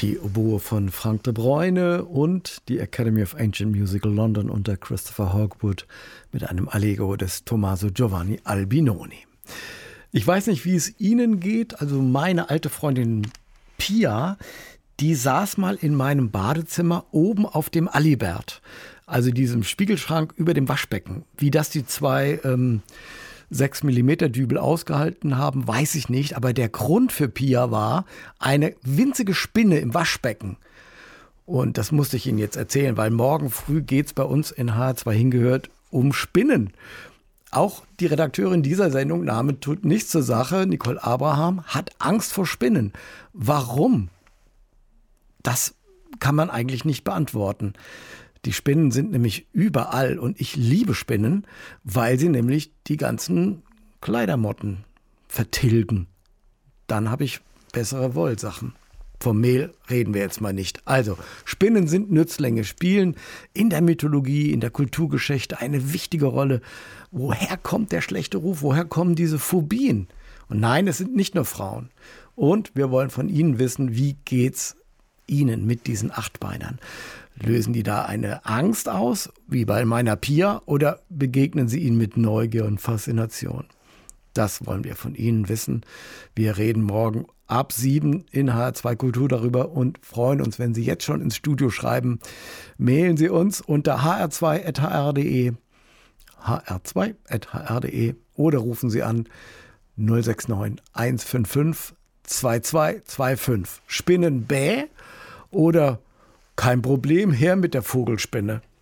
Die Oboe von Frank de Bruyne und die Academy of Ancient Music London unter Christopher Hogwood mit einem Allegro des Tommaso Giovanni Albinoni. Ich weiß nicht, wie es Ihnen geht. Also meine alte Freundin Pia, die saß mal in meinem Badezimmer oben auf dem Alibert, also diesem Spiegelschrank über dem Waschbecken. Wie das die zwei 6 mm Dübel ausgehalten haben, weiß ich nicht. Aber der Grund für Pia war eine winzige Spinne im Waschbecken. Und das musste ich Ihnen jetzt erzählen, weil morgen früh geht es bei uns in HR2 hingehört um Spinnen. Auch die Redakteurin dieser Sendung, Name tut nichts zur Sache, Nicole Abraham, hat Angst vor Spinnen. Warum? Das kann man eigentlich nicht beantworten. Die Spinnen sind nämlich überall und ich liebe Spinnen, weil sie nämlich die ganzen Kleidermotten vertilgen. Dann habe ich bessere Wollsachen. Vom Mehl reden wir jetzt mal nicht. Also, Spinnen sind Nützlinge, spielen in der Mythologie, in der Kulturgeschichte eine wichtige Rolle. Woher kommt der schlechte Ruf? Woher kommen diese Phobien? Und nein, es sind nicht nur Frauen. Und wir wollen von Ihnen wissen, wie geht's Ihnen mit diesen Achtbeinern? Lösen die da eine Angst aus, wie bei meiner Pia, oder begegnen Sie ihnen mit Neugier und Faszination? Das wollen wir von Ihnen wissen. Wir reden morgen ab 7 in HR2 Kultur darüber und freuen uns, wenn Sie jetzt schon ins Studio schreiben. Mailen Sie uns unter hr2@hr.de, hr2@hr.de oder rufen Sie an 069 155 2225. Spinnen bäh oder kein Problem, her mit der Vogelspinne.